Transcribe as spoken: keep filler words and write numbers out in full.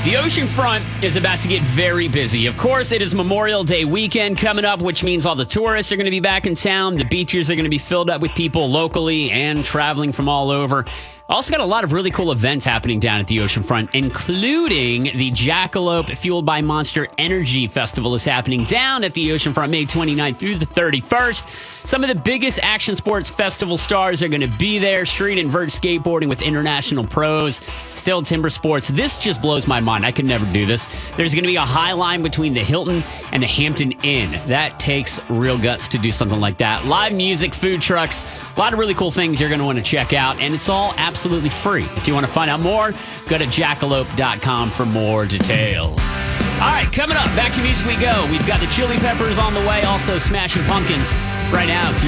The oceanfront is about to get very busy. Of course, it is Memorial Day weekend coming up, which means all the tourists are going to be back in town. The beaches are going to be filled up with people locally and traveling from all over. Also got a lot of really cool events happening down at the oceanfront, including the Jackalope Fueled by Monster Energy Festival is happening down at the oceanfront May twenty-ninth through the thirty-first. Some of the biggest action sports festival stars are going to be there. Street and vert skateboarding with international pros. Still timber sports. This just blows my mind. I could never do this. There's going to be a high line between the Hilton and the Hampton Inn. That takes real guts to do something like that. Live music, food trucks, a lot of really cool things you're going to want to check out, and it's all absolutely free. If you want to find out more, go to jackalope dot com for more details. All right, coming up, back to music we go. We've got the Chili Peppers on the way, also Smashing Pumpkins right now. It's